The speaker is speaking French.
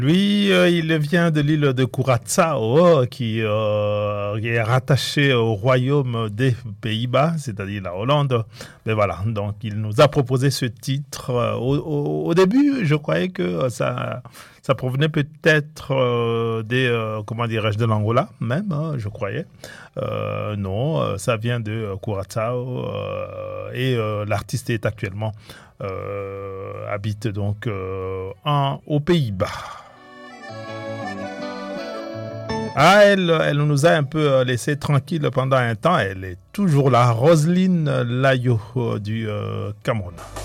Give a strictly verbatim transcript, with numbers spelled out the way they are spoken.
Lui, euh, il vient de l'île de Curaçao, qui, euh, qui est rattaché au royaume des Pays-Bas, c'est-à-dire la Hollande. Mais voilà, donc il nous a proposé ce titre. Euh, Au, au- au début, je croyais que ça, ça provenait peut-être euh, des, euh, comment dirais-je, de l'Angola même, hein, je croyais. Euh, non, euh, ça vient de euh, Curaçao euh, et euh, l'artiste est actuellement euh, habite donc euh, en, aux Pays-Bas. Ah, elle, elle nous a un peu euh, laissé tranquille pendant un temps. Elle est toujours là, Roselyne Layo euh, du euh, Cameroun.